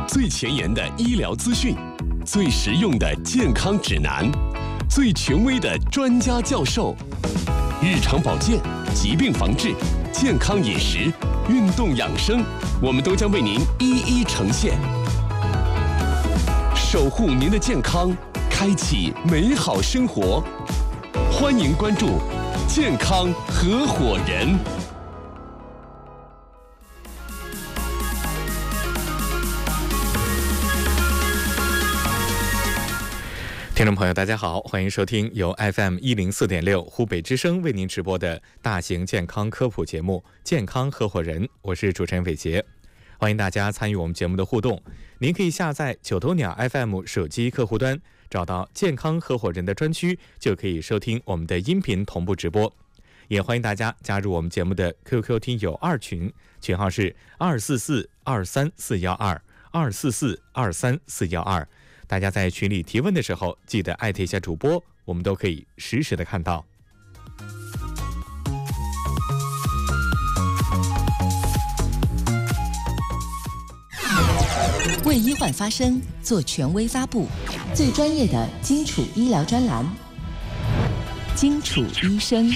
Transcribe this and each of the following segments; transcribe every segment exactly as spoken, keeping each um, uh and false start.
最前沿的医疗资讯，最实用的健康指南，最权威的专家教授，日常保健、疾病防治、健康饮食、运动养生，我们都将为您一一呈现，守护您的健康，开启美好生活。欢迎关注健康合伙人。 听众朋友大家好，欢迎收听由 F M 一零四点六湖北之声为您直播的大型健康科普节目《健康合伙人》，我是主持人伟杰。欢迎大家参与我们节目的互动，您可以下载九头鸟 F M 手机客户端，找到健康合伙人的专区，就可以收听我们的音频同步直播。也欢迎大家加入我们节目的 Q Q 听友二群，群号是二四四二三四幺二二四四二三四幺二。大家在群里提问的时候，记得艾特一下主播，我们都可以实时的看到。 为医患发声，做权威发布，最专业的基础医疗专栏，基础医生。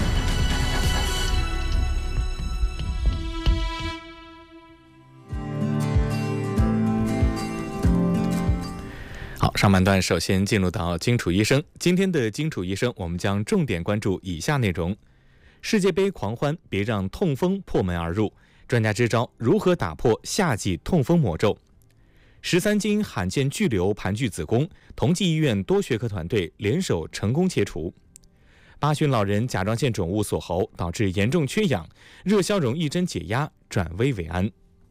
好，上半段首先进入到金楚医生。今天的金楚医生，我们将重点关注以下内容：世界杯狂欢，别让痛风破门而入，专家支招如何打破夏季痛风魔咒；十三斤罕见巨瘤盘踞子宫，同济医院多学科团队联手成功切除；八旬老人甲状腺肿物锁喉，导致严重缺氧，热消融一针解压，转危为安。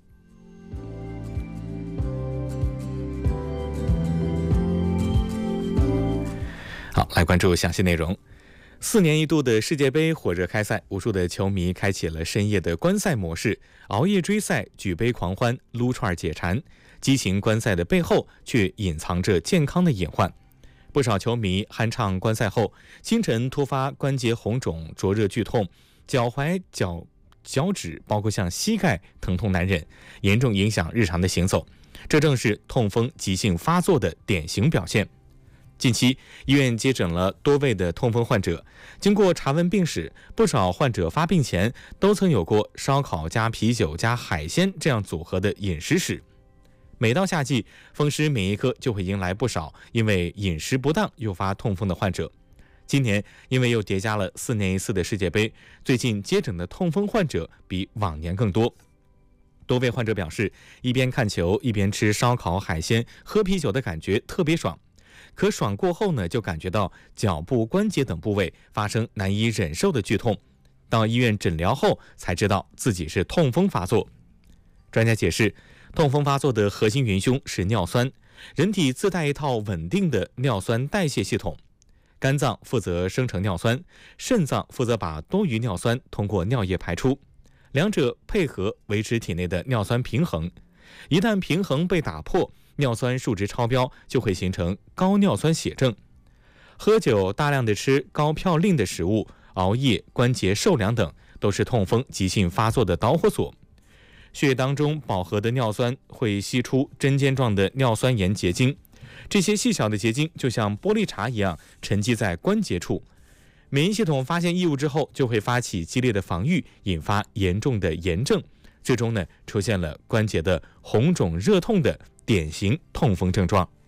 好，来关注详细内容。四年一度的世界杯火热开赛，无数的球迷开启了深夜的观赛模式，熬夜追赛，举杯狂欢，撸串解馋。激情观赛的背后，却隐藏着健康的隐患。不少球迷酣畅观赛后，清晨突发关节红肿、灼热剧痛，脚踝、脚脚趾，包括像膝盖疼痛难忍，严重影响日常的行走。这正是痛风急性发作的典型表现。近期，医院接诊了多位的痛风患者，经过查问病史，不少患者发病前都曾有过烧烤加啤酒加海鲜这样组合的饮食史。每到夏季，风湿免疫科就会迎来不少因为饮食不当诱发痛风的患者。今年因为又叠加了四年一次的世界杯，最近接诊的痛风患者比往年更多。多位患者表示，一边看球一边吃烧烤海鲜喝啤酒的感觉特别爽，可爽过后呢，就感觉到脚部关节等部位发生难以忍受的剧痛，到医院诊疗后才知道自己是痛风发作。专家解释，痛风发作的核心元凶是尿酸，人体自带一套稳定的尿酸代谢系统，肝脏负责生成尿酸，肾脏负责把多余尿酸通过尿液排出，两者配合维持体内的尿酸平衡。一旦平衡被打破，尿酸数值超标，就会形成高尿酸血症。喝酒、大量的吃高嘌呤的食物、熬夜、关节受凉等，都是痛风急性发作的导火索。血液当中饱和的尿酸会析出针尖状的尿酸盐结晶，这些细小的结晶就像玻璃碴一样沉积在关节处。免疫系统发现异物之后，就会发起激烈的防御，引发严重的炎症，最终呢出现了关节的红肿热痛的典型痛风症状。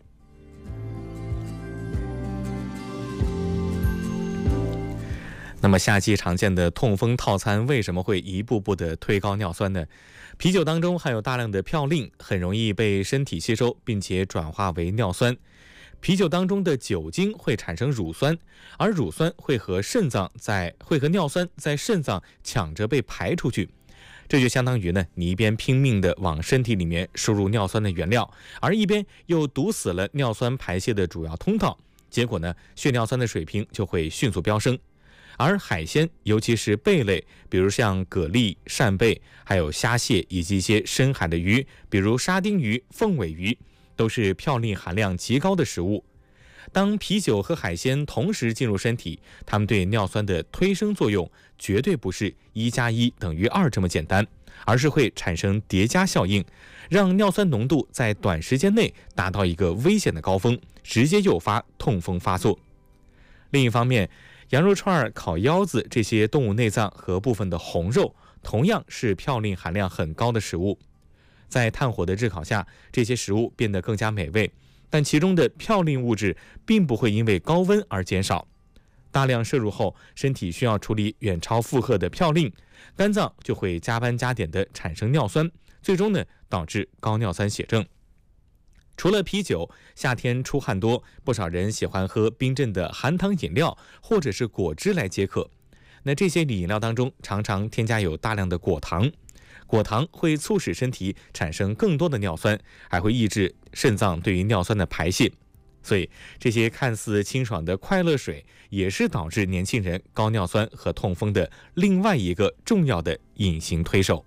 那么夏季常见的痛风套餐为什么会一步步的推高尿酸呢？啤酒当中含有大量的嘌呤，很容易被身体吸收，并且转化为尿酸。啤酒当中的酒精会产生乳酸，而乳酸会和肾脏在会和尿酸在肾脏抢着被排出去。这就相当于呢，你一边拼命的往身体里面输入尿酸的原料，而一边又堵死了尿酸排泄的主要通道，结果呢，血尿酸的水平就会迅速飙升。而海鲜，尤其是贝类，比如像蛤蜊、扇贝，还有虾蟹以及一些深海的鱼，比如沙丁鱼、凤尾鱼，都是嘌呤含量极高的食物。当啤酒和海鲜同时进入身体，它们对尿酸的推升作用绝对不是一加一等于二这么简单， 而是会产生叠加效应，让尿酸浓度在短时间内达到一个危险的高峰，直接诱发痛风发作。另一方面，羊肉串、烤腰子这些动物内脏和部分的红肉同样是嘌呤含量很高的食物，在炭火的炙烤下，这些食物变得更加美味，但其中的嘌呤物质并不会因为高温而减少。大量摄入后，身体需要处理远超负荷的嘌呤，肝脏就会加班加点地产生尿酸，最终呢导致高尿酸血症。除了啤酒，夏天出汗多，不少人喜欢喝冰镇的含糖饮料或者是果汁来解渴。那这些饮料当中常常添加有大量的果糖，果糖会促使身体产生更多的尿酸，还会抑制肾脏对于尿酸的排泄。所以这些看似清爽的快乐水，也是导致年轻人高尿酸和痛风的另外一个重要的隐形推手。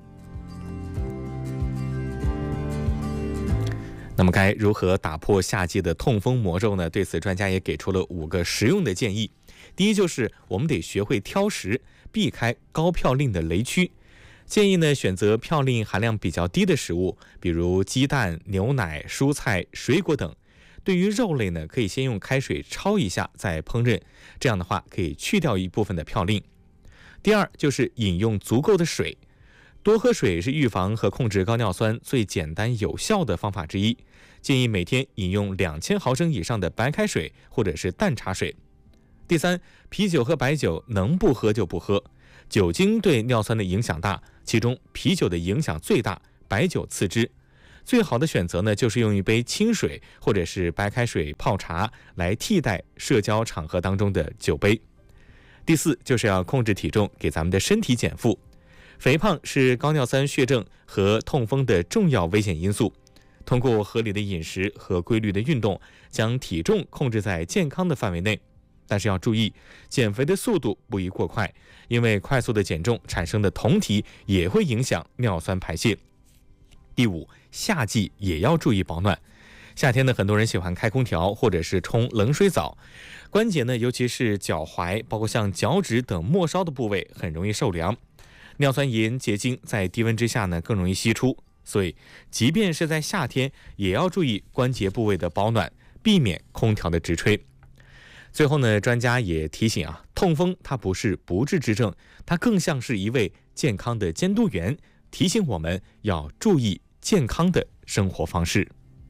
那么该如何打破夏季的痛风魔咒呢？对此专家也给出了五个实用的建议。第一，就是我们得学会挑食，避开高嘌呤的雷区。建议呢选择嘌呤含量比较低的食物，比如鸡蛋、牛奶、蔬菜、水果等。对于肉类呢，可以先用开水焯一下再烹饪，这样的话可以去掉一部分的嘌呤。第二，就是饮用足够的水，多喝水是预防和控制高尿酸最简单有效的方法之一。建议每天饮用两千毫升以上的白开水或者是淡茶水。第三，啤酒和白酒能不喝就不喝，酒精对尿酸的影响大，其中啤酒的影响最大，白酒次之。最好的选择呢，就是用一杯清水或者是白开水泡茶来替代社交场合当中的酒杯。第四，就是要控制体重，给咱们的身体减负。肥胖是高尿酸血症和痛风的重要危险因素。通过合理的饮食和规律的运动，将体重控制在健康的范围内。但是要注意，减肥的速度不宜过快，因为快速的减重产生的酮体也会影响尿酸排泄。第五，夏季也要注意保暖。夏天呢，很多人喜欢开空调或者是冲冷水澡，关节呢，尤其是脚踝，包括像脚趾等末梢的部位，很容易受凉。尿酸盐结晶在低温之下呢，更容易析出，所以即便是在夏天，也要注意关节部位的保暖，避免空调的直吹。最后呢，专家也提醒啊，痛风它不是不治之症，它更像是一位健康的监督员，提醒我们要注意健康的生活方式。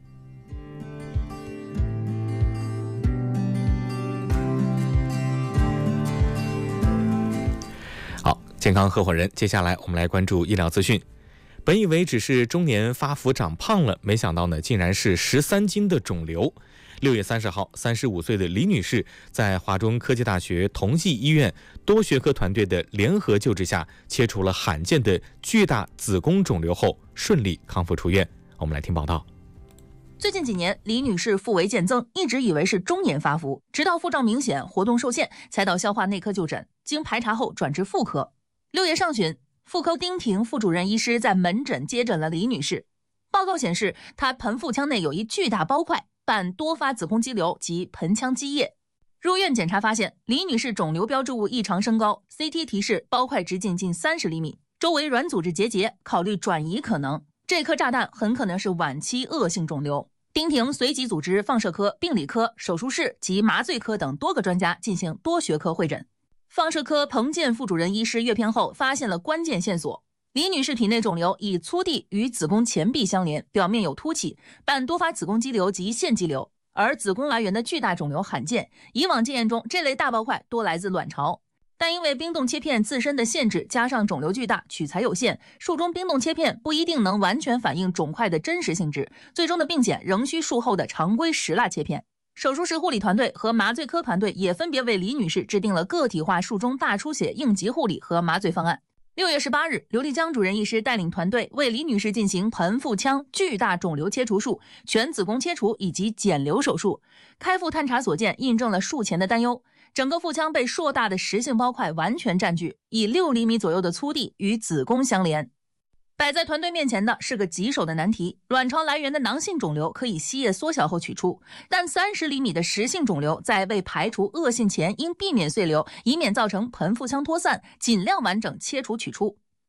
好，健康合伙人，接下来我们来关注医疗资讯。本以为只是中年发福长胖了，没想到呢，竟然是十三斤的肿瘤。六月三十号，三十五岁的李女士在华中科技大学同济医院多学科团队的联合救治下，切除了罕见的巨大子宫肿瘤后，顺利康复出院。我们来听报道。 最近几年，李女士腹围渐增，一直以为是中年发福，直到腹胀明显、活动受限，才到消化内科就诊。经排查后转至妇科。六月上旬，妇科丁婷副主任医师在门诊接诊了李女士。报告显示，她盆腹腔内有一巨大包块，伴多发子宫肌瘤及盆腔积液。入院检查发现，李女士肿瘤标志物异常升高 ，C T 提示包块直径近三十厘米，周围软组织结节，考虑转移可能。这颗炸弹很可能是晚期恶性肿瘤。丁婷随即组织放射科、病理科、手术室及麻醉科等多个专家进行多学科会诊。放射科彭健副主任医师阅片后发现了关键线索。李女士体内肿瘤以粗蒂与子宫前壁相连，表面有凸起，伴多发子宫肌瘤及腺肌瘤，而子宫来源的巨大肿瘤罕见。以往经验中，这类大包块多来自卵巢，但因为冰冻切片自身的限制，加上肿瘤巨大，取材有限，术中冰冻切片不一定能完全反映肿块的真实性质，最终的病检仍需术后的常规石蜡切片。手术室护理团队和麻醉科团队也分别为李女士制定了个体化术中大出血应急护理和麻醉方案。六月十八日，刘立江主任医师带领团队为李女士进行盆腹腔巨大肿瘤切除术、全子宫切除以及减瘤手术。开腹探查所见印证了术前的担忧，整个腹腔被硕大的实性包块完全占据，以六厘米左右的粗蒂与子宫相连。摆在团队面前的是个棘手的难题，卵巢来源的囊性肿瘤可以吸液缩小后取出，但三十厘米的实性肿瘤在未排除恶性前应避免碎瘤，以免造成盆腹腔脱散，尽量完整切除取出。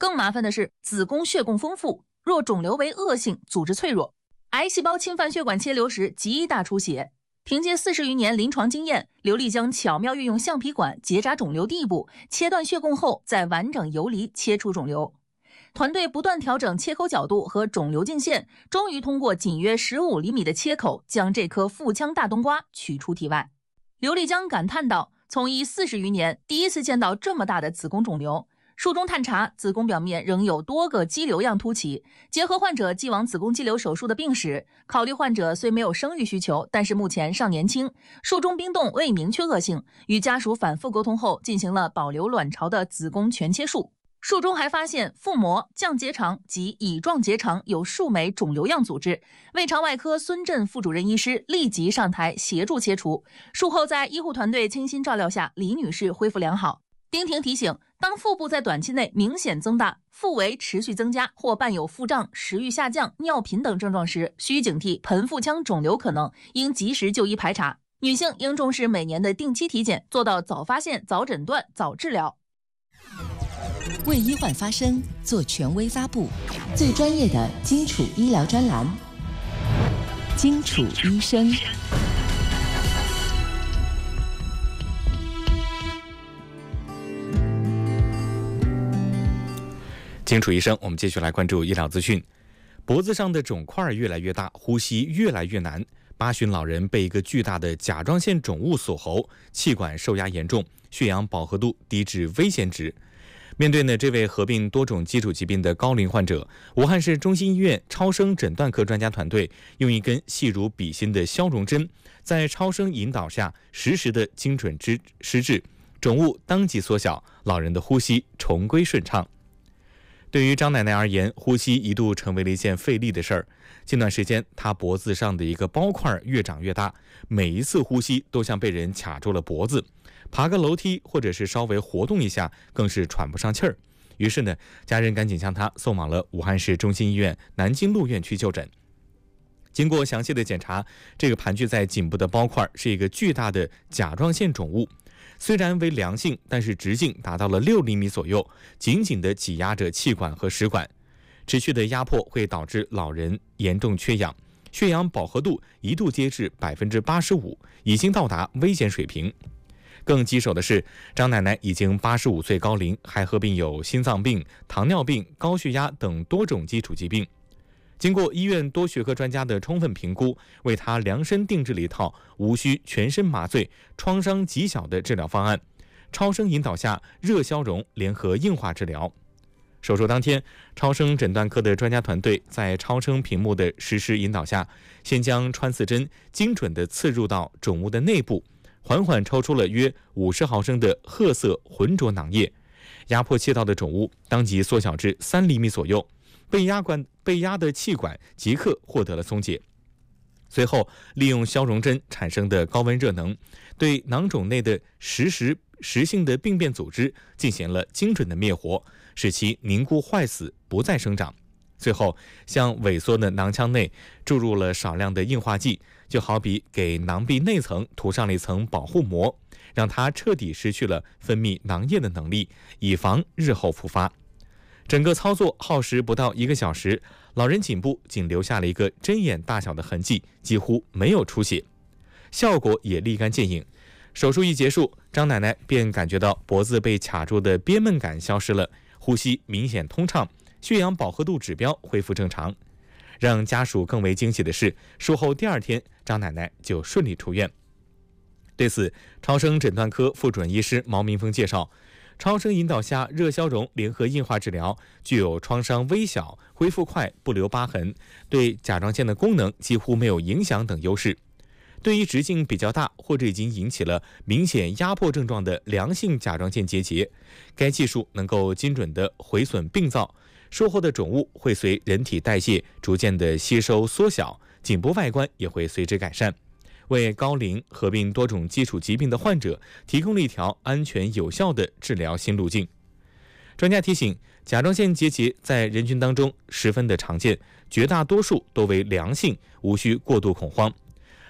更麻烦的是，子宫血供丰富，若肿瘤为恶性，组织脆弱，癌细胞侵犯血管切流时极大出血。凭借四十余年临床经验，刘丽江巧妙运用橡皮管结扎肿瘤地部，切断血供后再完整游离切除肿瘤。团队不断调整切口角度和肿瘤径线，终于通过仅约十五厘米的切口，将这颗腹腔大冬瓜取出体外。刘丽江感叹道：“从医四十余年，第一次见到这么大的子宫肿瘤。术中探查，子宫表面仍有多个肌瘤样凸起。结合患者既往子宫肌瘤手术的病史，考虑患者虽没有生育需求，但是目前尚年轻，术中冰冻未明确恶性。与家属反复沟通后，进行了保留卵巢的子宫全切术。术中还发现腹膜、降结肠及乙状结肠有数枚肿瘤样组织，胃肠外科孙振副主任医师立即上台协助切除。术后在医护团队倾心照料下，李女士恢复良好。丁婷提醒，当腹部在短期内明显增大，腹围持续增加或伴有腹胀、食欲下降、尿频等症状时，需警惕盆腹腔肿瘤可能，应及时就医排查。女性应重视每年的定期体检，做到早发现、早诊断、早治疗。 为医患发声，做权威发布，最专业的基础医疗专栏，基础医生。 基础医生，我们继续来关注医疗资讯。脖子上的肿块越来越大，呼吸越来越难。八旬老人被一个巨大的甲状腺肿物锁喉，气管受压严重，血氧饱和度低至危险值。面对呢这位合并多种基础疾病的高龄患者，武汉市中心医院超声诊断科专家团队用一根细如笔芯的消融针，在超声引导下实时的精准施施治，肿物当即缩小，老人的呼吸重归顺畅。对于张奶奶而言，呼吸一度成为了一件费力的事儿。近段时间，她脖子上的一个包块越长越大，每一次呼吸都像被人卡住了脖子，爬个楼梯或者是稍微活动一下，更是喘不上气儿。于是呢，家人赶紧将她送往了武汉市中心医院南京路院区就诊。经过详细的检查，这个盘踞在颈部的包块是一个巨大的甲状腺肿物。虽然为良性，但是直径达到了六厘米左右，紧紧地挤压着气管和食管，持续的压迫会导致老人严重缺氧，血氧饱和度一度跌至百分之八十五，已经到达危险水平。更棘手的是，张奶奶已经八十五岁高龄，还合并有心脏病、糖尿病、高血压等多种基础疾病。经过医院多学科专家的充分评估，为他量身定制了一套无需全身麻醉、创伤极小的治疗方案。超声引导下热消融联合硬化治疗。手术当天，超声诊断科的专家团队在超声屏幕的实时引导下，先将穿刺针精准地刺入到肿物的内部，缓缓抽出了约五十毫升的褐色浑浊囊液，压迫切到的肿物当即缩小至三厘米左右。被压管被压的气管即刻获得了松解。随后，利用消融针产生的高温热能，对囊肿内的实时实性的病变组织进行了精准的灭活，使其凝固坏死，不再生长。最后，向萎缩的囊腔内注入了少量的硬化剂，就好比给囊壁内层涂上了一层保护膜，让它彻底失去了分泌囊液的能力，以防日后复发。整个操作耗时不到一个小时，老人颈部仅留下了一个针眼大小的痕迹，几乎没有出血，效果也立竿见影。手术一结束，张奶奶便感觉到脖子被卡住的憋闷感消失了，呼吸明显通畅，血氧饱和度指标恢复正常。让家属更为惊喜的是，术后第二天，张奶奶就顺利出院。对此，超声诊断科副主任医师毛明峰介绍，超声引导下热消融联合硬化治疗具有创伤微小、恢复快、不留疤痕、对甲状腺的功能几乎没有影响等优势。对于直径比较大或者已经引起了明显压迫症状的良性甲状腺结节，该技术能够精准地回损病灶，术后的肿物会随人体代谢逐渐的吸收缩小，颈部外观也会随之改善，为高龄合并多种基础疾病的患者提供了一条安全有效的治疗新路径。专家提醒，甲状腺结节在人群当中十分的常见，绝大多数都为良性，无需过度恐慌。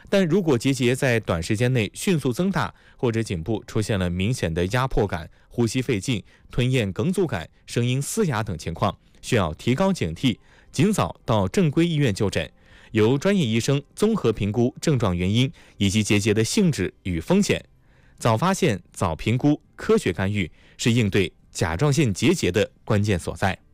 但如果结节在短时间内迅速增大，或者颈部出现了明显的压迫感、呼吸费劲、吞咽梗阻感、声音嘶哑等情况，需要提高警惕，尽早到正规医院就诊，由专业医生综合评估症状原因以及结节的性质与风险。早发现、早评估、科学干预是应对甲状腺结节的关键所在。